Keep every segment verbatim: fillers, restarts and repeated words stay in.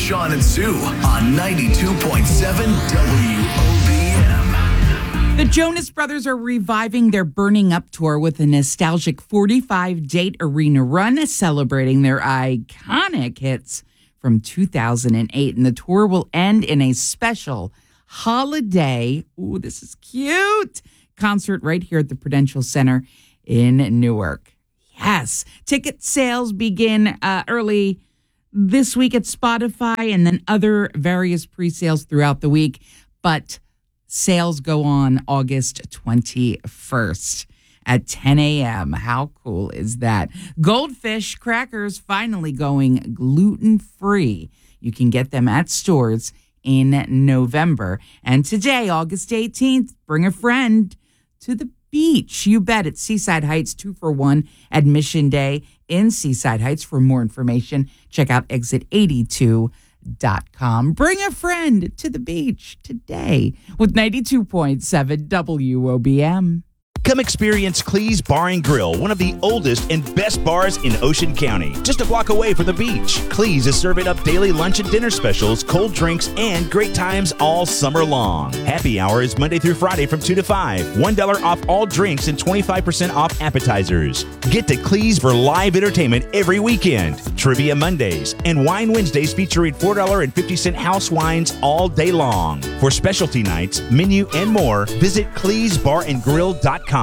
Sean and Sue on ninety-two point seven W O B M. The Jonas Brothers are reviving their Burning Up tour with a nostalgic forty-five date arena run celebrating their iconic hits from two thousand eight. And the tour will end in a special holiday, ooh, this is cute, concert right here at the Prudential Center in Newark. Yes. Ticket sales begin uh, early this week at Spotify and then other various pre-sales throughout the week. But sales go on August twenty-first at ten a.m. How cool is that? Goldfish crackers finally going gluten-free. You can get them at stores in November. And today, August eighteenth, bring a friend to the beach. You bet. It's Seaside Heights, two for one admission day in Seaside Heights. For more information, check out exit eighty-two dot com. Bring a friend to the beach today with ninety-two point seven W O B M. Come experience Clee's Bar and Grill, one of the oldest and best bars in Ocean County, just a block away from the beach. Clee's is serving up daily lunch and dinner specials, cold drinks, and great times all summer long. Happy hour is Monday through Friday from two to five. one dollar off all drinks and twenty-five percent off appetizers. Get to Clee's for live entertainment every weekend. Trivia Mondays and Wine Wednesdays featuring four dollars and fifty cents house wines all day long. For specialty nights, menu, and more, visit clees bar and grill dot com.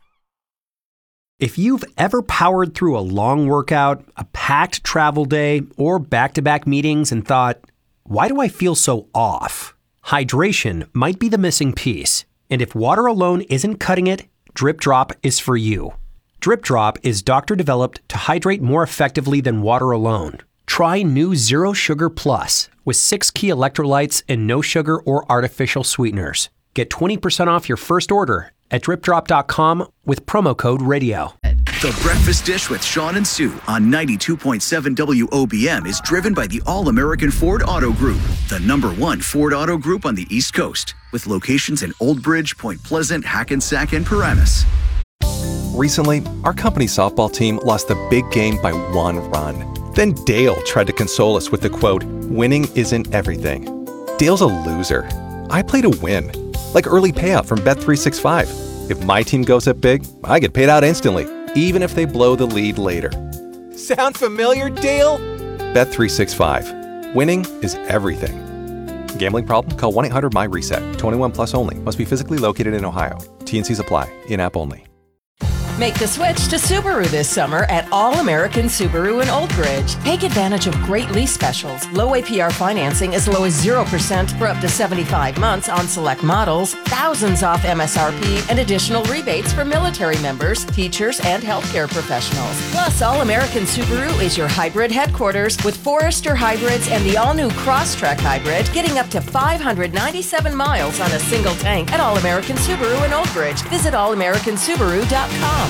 If you've ever powered through a long workout, a packed travel day, or back-to-back meetings and thought, why do I feel so off? Hydration might be the missing piece. And if water alone isn't cutting it, Drip Drop is for you. Drip Drop is doctor-developed to hydrate more effectively than water alone. Try new Zero Sugar Plus with six key electrolytes and no sugar or artificial sweeteners. Get twenty percent off your first order at drip drop dot com with promo code radio. The Breakfast Dish with Sean and Sue on ninety-two point seven W O B M is driven by the All-American Ford Auto Group, the number one Ford Auto Group on the East Coast, with locations in Old Bridge, Point Pleasant, Hackensack, and Paramus. Recently, our company softball team lost the big game by one run. Then Dale tried to console us with the quote, "Winning isn't everything." Dale's a loser. I play to win. Like early payout from Bet three sixty-five. If my team goes up big, I get paid out instantly, even if they blow the lead later. Sound familiar, Dale? Bet three sixty-five. Winning is everything. Gambling problem? Call one eight hundred M Y reset. twenty-one plus only. Must be physically located in Ohio. T and Cs apply. In-app only. Make the switch to Subaru this summer at All-American Subaru in Old Bridge. Take advantage of great lease specials, low A P R financing as low as zero percent for up to seventy-five months on select models, thousands off M S R P, and additional rebates for military members, teachers, and healthcare professionals. Plus, All-American Subaru is your hybrid headquarters with Forester hybrids and the all-new Crosstrek hybrid, getting up to five hundred ninety-seven miles on a single tank at All-American Subaru in Old Bridge. Visit all american subaru dot com.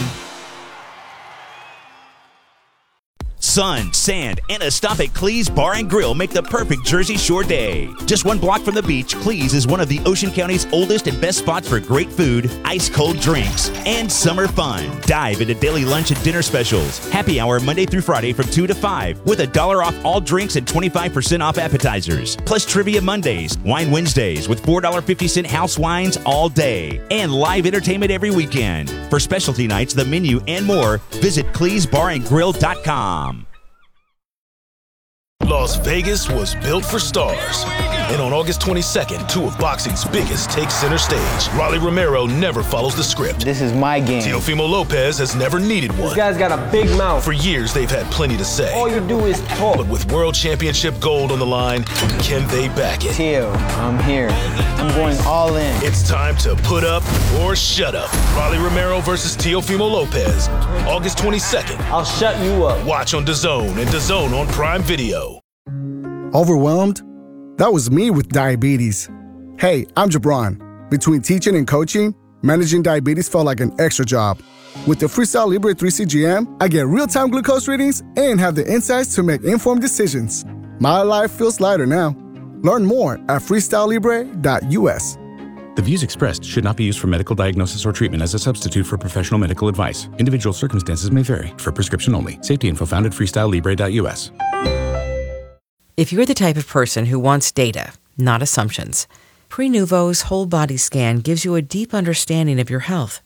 Sun, sand, and a stop at Clee's Bar and Grill make the perfect Jersey Shore day. Just one block from the beach, Clee's is one of the Ocean County's oldest and best spots for great food, ice-cold drinks, and summer fun. Dive into daily lunch and dinner specials. Happy hour Monday through Friday from two to five with a dollar off all drinks and twenty-five percent off appetizers. Plus Trivia Mondays, Wine Wednesdays with four dollars and fifty cents house wines all day. And live entertainment every weekend. For specialty nights, the menu, and more, visit clees bar and grill dot com. Las Vegas was built for stars. And on August twenty-second, two of boxing's biggest take center stage. Rolly Romero never follows the script. This is my game. Teofimo Lopez has never needed one. This guy's got a big mouth. For years, they've had plenty to say. All you do is talk. But with world championship gold on the line, can they back it? Teo, I'm here. I'm going all in. It's time to put up or shut up. Rolly Romero versus Teofimo Lopez. August twenty-second. I'll shut you up. Watch on DAZN and DAZN on Prime Video. Overwhelmed? That was me with diabetes. Hey, I'm Jabron. Between teaching and coaching, managing diabetes felt like an extra job. With the Freestyle Libre three C G M, I get real-time glucose readings and have the insights to make informed decisions. My life feels lighter now. Learn more at freestyle libre dot U S. The views expressed should not be used for medical diagnosis or treatment as a substitute for professional medical advice. Individual circumstances may vary. For prescription only. Safety info found at freestyle libre dot U S. If you're the type of person who wants data, not assumptions, Prenuvo's whole body scan gives you a deep understanding of your health.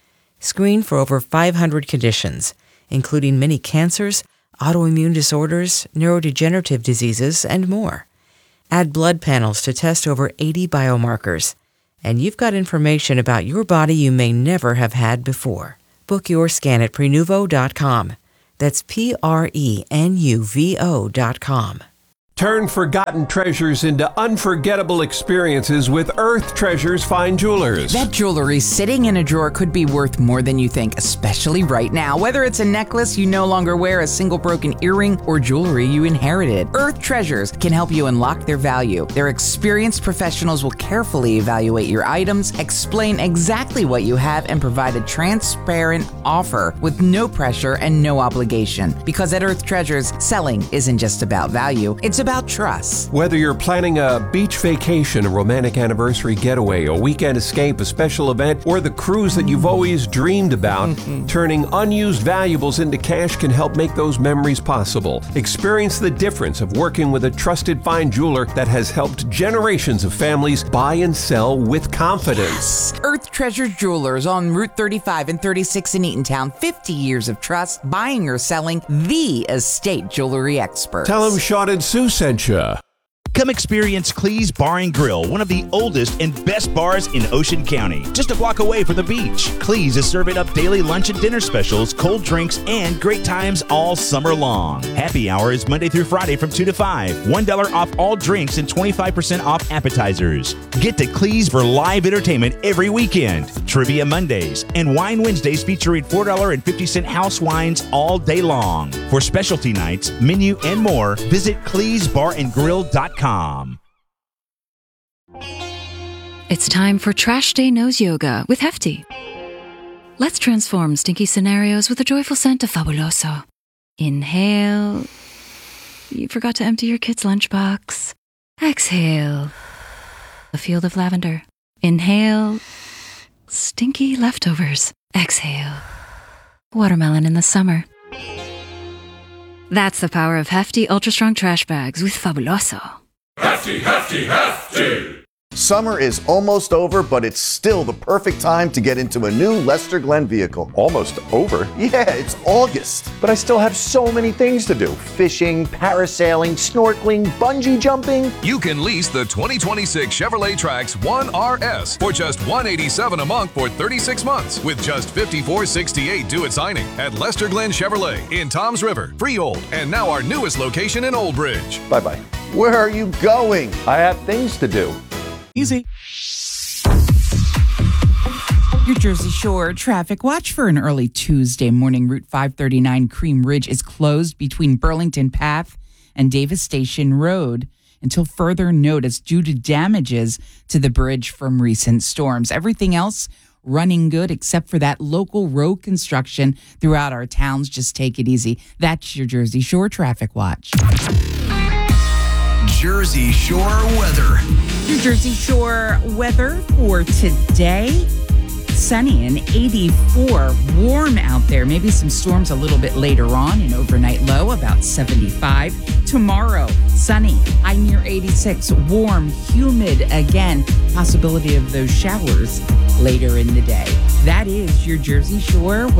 Screen for over five hundred conditions, including many cancers, autoimmune disorders, neurodegenerative diseases, and more. Add blood panels to test over eighty biomarkers, and you've got information about your body you may never have had before. Book your scan at Prenuvo dot com. That's P R E N U V O dot com. Turn forgotten treasures into unforgettable experiences with Earth Treasures Fine Jewelers. That jewelry sitting in a drawer could be worth more than you think, especially right now. Whether it's a necklace you no longer wear, a single broken earring, or jewelry you inherited, Earth Treasures can help you unlock their value. Their experienced professionals will carefully evaluate your items, explain exactly what you have, and provide a transparent offer with no pressure and no obligation. Because at Earth Treasures, selling isn't just about value, it's about trust. Whether you're planning a beach vacation, a romantic anniversary getaway, a weekend escape, a special event, or the cruise that you've always dreamed about, turning unused valuables into cash can help make those memories possible. Experience the difference of working with a trusted fine jeweler that has helped generations of families buy and sell with confidence. Yes. Earth Treasure Jewelers on Route thirty-five and thirty-six in Eatontown. fifty years of trust, buying or selling, the estate jewelry experts. Tell them Sean and Sue sent you. Come experience Clee's Bar and Grill, one of the oldest and best bars in Ocean County, just a block away from the beach. Clee's is serving up daily lunch and dinner specials, cold drinks, and great times all summer long. Happy hour is Monday through Friday from two to five. one dollar off all drinks and twenty-five percent off appetizers. Get to Clee's for live entertainment every weekend. Trivia Mondays and Wine Wednesdays featuring four dollars and fifty cents house wines all day long. For specialty nights, menu, and more, visit clees bar and grill dot com. It's time for Trash Day Nose Yoga with Hefty. Let's transform stinky scenarios with the joyful scent of Fabuloso. Inhale. You forgot to empty your kid's lunchbox. Exhale. A field of lavender. Inhale. Stinky leftovers. Exhale. Watermelon in the summer. That's the power of Hefty Ultra Strong Trash Bags with Fabuloso. Hefty, hefty, hefty! Summer is almost over, but it's still the perfect time to get into a new Lester Glenn vehicle. Almost over? Yeah, it's August. But I still have so many things to do. Fishing, parasailing, snorkeling, bungee jumping. You can lease the twenty twenty-six Chevrolet Trax one R S for just one hundred eighty-seven dollars a month for thirty-six months with just fifty-four dollars and sixty-eight cents due at signing at Lester Glenn Chevrolet in Toms River, Freehold, and now our newest location in Old Bridge. Bye-bye. Where are you going? I have things to do. Easy. Your Jersey Shore traffic watch for an early Tuesday morning. Route five thirty-nine Cream Ridge is closed between Burlington Path and Davis Station Road until further notice due to damages to the bridge from recent storms. Everything else running good except for that local road construction throughout our towns. Just take it easy. That's your Jersey Shore traffic watch. Jersey Shore weather. Your Jersey Shore weather for today. Sunny and eighty-four. Warm out there. Maybe some storms a little bit later on. An overnight low about seventy-five. Tomorrow, sunny, high near eighty-six. Warm, humid again. Possibility of those showers later in the day. That is your Jersey Shore weather.